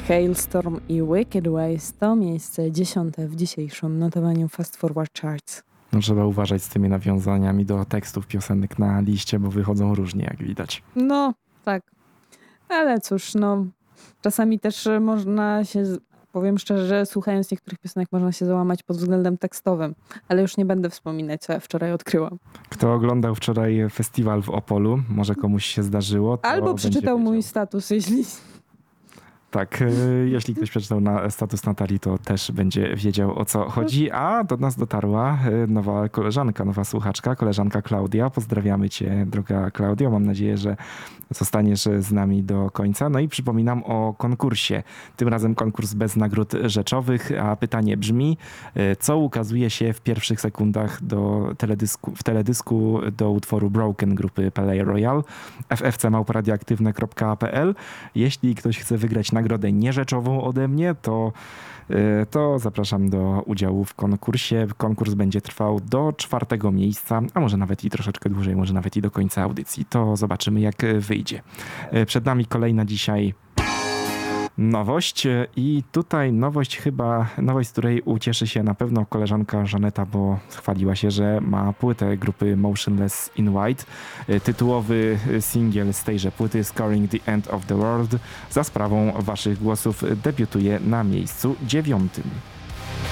Hailstorm i Wicked Ways to miejsce 10 w dzisiejszym notowaniu Fast Forward Charts. No, trzeba uważać z tymi nawiązaniami do tekstów piosenek na liście, bo wychodzą różnie, jak widać. No, tak. Ale cóż, no, czasami też można się, powiem szczerze, że słuchając niektórych piosenek można się załamać pod względem tekstowym, ale już nie będę wspominać, co ja wczoraj odkryłam. Kto oglądał wczoraj festiwal w Opolu, może komuś się zdarzyło. To Albo przeczytał będzie mój wiedział. status, jeśli... Tak, jeśli ktoś przeczytał status Natalii, to też będzie wiedział, o co chodzi. A do nas dotarła nowa koleżanka, nowa słuchaczka, koleżanka Klaudia. Pozdrawiamy cię, droga Klaudio. Mam nadzieję, że zostaniesz z nami do końca. No i przypominam o konkursie. Tym razem konkurs bez nagród rzeczowych, a pytanie brzmi, co ukazuje się w pierwszych sekundach w teledysku do utworu Broken grupy Pelé Royal, ffc@radioaktywne.pl. Jeśli ktoś chce wygrać nagrodę nierzeczową ode mnie, to zapraszam do udziału w konkursie. Konkurs będzie trwał do 4. miejsca, a może nawet i troszeczkę dłużej, może nawet i do końca audycji. To zobaczymy, jak wyjdzie. Przed nami kolejna dzisiaj nowość i tutaj nowość, z której ucieszy się na pewno koleżanka Żaneta, bo chwaliła się, że ma płytę grupy Motionless in White. Tytułowy singiel z tejże płyty Scoring the End of the World za sprawą waszych głosów debiutuje na miejscu 9.